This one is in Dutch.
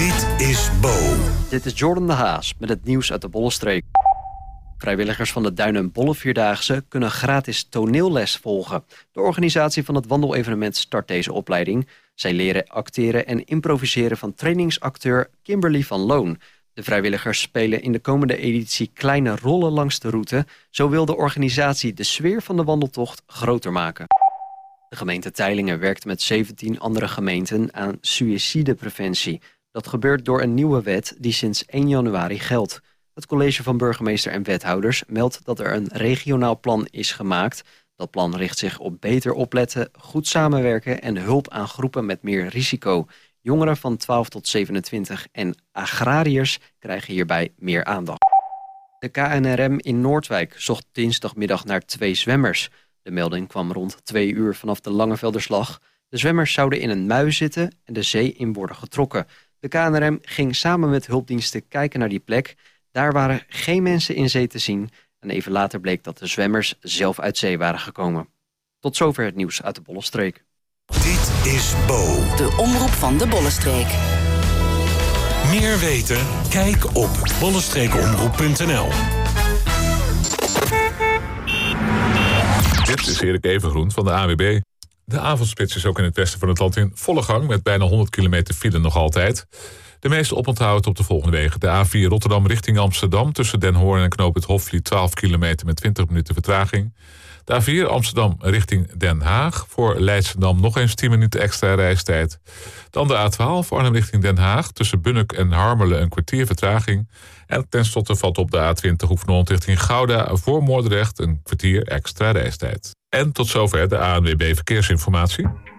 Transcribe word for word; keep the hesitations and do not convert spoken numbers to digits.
Dit is Bo. Dit is Jordan de Haas met het nieuws uit de Bollenstreek. Vrijwilligers van de Duin- en Bollenvierdaagse kunnen gratis toneelles volgen. De organisatie van het wandelevenement start deze opleiding. Zij leren acteren en improviseren van trainingsacteur Kimberly van Loon. De vrijwilligers spelen in de komende editie kleine rollen langs de route. Zo wil de organisatie de sfeer van de wandeltocht groter maken. De gemeente Teylingen werkt met zeventien andere gemeenten aan suïcidepreventie. Dat gebeurt door een nieuwe wet die sinds één januari geldt. Het college van burgemeester en wethouders meldt dat er een regionaal plan is gemaakt. Dat plan richt zich op beter opletten, goed samenwerken en hulp aan groepen met meer risico. Jongeren van twaalf tot zevenentwintig en agrariërs krijgen hierbij meer aandacht. De K N R M in Noordwijk zocht dinsdagmiddag naar twee zwemmers. De melding kwam rond twee uur vanaf de Langevelderslag. De zwemmers zouden in een mui zitten en de zee in worden getrokken. De K N R M ging samen met hulpdiensten kijken naar die plek. Daar waren geen mensen in zee te zien. En even later bleek dat de zwemmers zelf uit zee waren gekomen. Tot zover het nieuws uit de Bollenstreek. Dit is Bo. De omroep van de Bollenstreek. Meer weten? Kijk op bollenstreekomroep punt n l. Dit is Erik Evengroen van de A W B. De avondspits is ook in het westen van het land in volle gang, met bijna honderd kilometer file nog altijd. De meeste oponthoud op de volgende wegen. De A vier Rotterdam richting Amsterdam tussen Den Hoorn en Knoop het Hofvliet twaalf kilometer met twintig minuten vertraging. De A vier Amsterdam richting Den Haag. Voor Leidschendam nog eens tien minuten extra reistijd. Dan de A twaalf Arnhem richting Den Haag. Tussen Bunnik en Harmelen een kwartier vertraging. En tenslotte valt op de A twintig Hoef-Holland richting Gouda voor Moordrecht een kwartier extra reistijd. En tot zover de A N W B Verkeersinformatie.